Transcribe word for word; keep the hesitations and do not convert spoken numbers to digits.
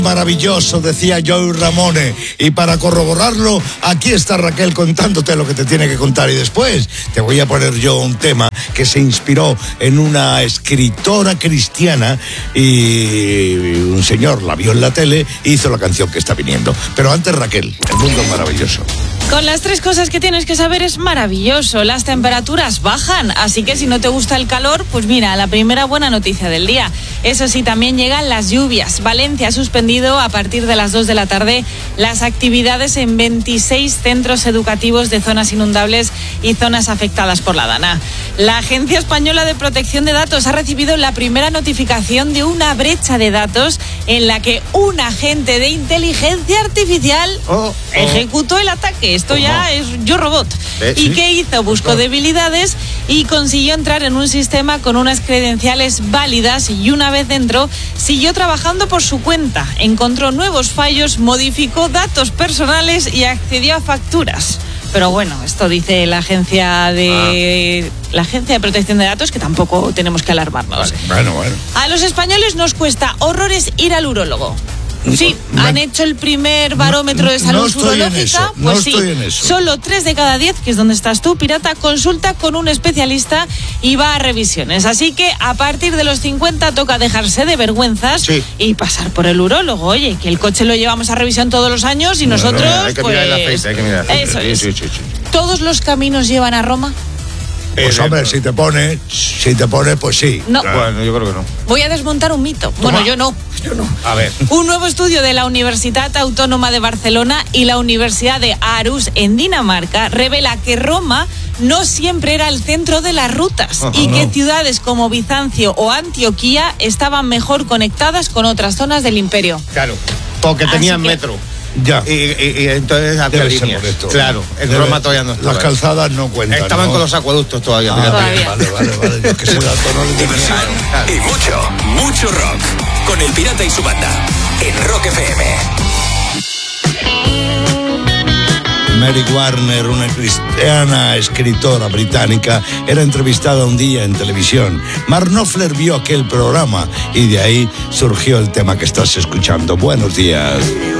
Maravilloso, decía Joey Ramone. Y para corroborarlo, aquí está Raquel contándote lo que te tiene que contar. Y después te voy a poner yo un tema que se inspiró en una escritora cristiana y un señor la vio en la tele e hizo la canción que está viniendo. Pero antes, Raquel, el mundo es maravilloso. Con las tres cosas que tienes que saber es maravilloso. Las temperaturas bajan, así que si no te gusta el calor, pues mira, la primera buena noticia del día. Eso sí, también llegan las lluvias. Valencia ha suspendido a partir de las dos de la tarde las actividades en veintiséis centros educativos de zonas inundables y zonas afectadas por la Dana. La Agencia Española de Protección de Datos ha recibido la primera notificación de una brecha de datos en la que un agente de inteligencia artificial oh, oh. ejecutó el ataque. Esto ya es Yo Robot. ¿Eh, ¿Y sí? qué hizo? Buscó debilidades y consiguió entrar en un sistema con unas credenciales válidas y una vez dentro siguió trabajando por su cuenta. Encontró nuevos fallos, modificó datos personales y accedió a facturas. Pero bueno, esto dice la agencia de ah. la agencia de protección de datos, que tampoco tenemos que alarmarnos. Vale, bueno, bueno. A los españoles nos cuesta horrores ir al urólogo. Sí, no, han hecho el primer barómetro no, de salud no urológica. No pues sí, estoy en eso. Solo tres de cada diez, que es donde estás tú, pirata, consulta con un especialista y va a revisiones. Así que a partir de los cincuenta toca dejarse de vergüenzas sí. y pasar por el urólogo. Oye, que el coche lo llevamos a revisión todos los años y no, nosotros, no, hay que pues... mirar el aceite, hay que mirar el aceite. Eso sí, es. Sí, sí, sí. ¿Todos los caminos llevan a Roma? Pues hombre, si te pone, si te pone, pues sí. No. Bueno, yo creo que no. Voy a desmontar un mito. Toma. Bueno, yo no. Yo no. A ver. Un nuevo estudio de la Universidad Autónoma de Barcelona y la Universidad de Aarhus en Dinamarca revela que Roma no siempre era el centro de las rutas uh-huh. y que no. ciudades como Bizancio o Antioquía estaban mejor conectadas con otras zonas del imperio. Claro, porque tenían que... metro. Ya. Y, y, y entonces había líneas. Claro, en Debe, Roma todavía no estaba. Las calzadas no cuentan. Estaban ¿no? con los acueductos todavía. Ah, todavía. Vale, vale, vale. Es que ese dato no le Diversión y mucho, mucho rock. Con El Pirata y su banda. En Rock F M. Mary Warner, una cristiana escritora británica, era entrevistada un día en televisión. Mark Knopfler vio aquel programa y de ahí surgió el tema que estás escuchando. Buenos días.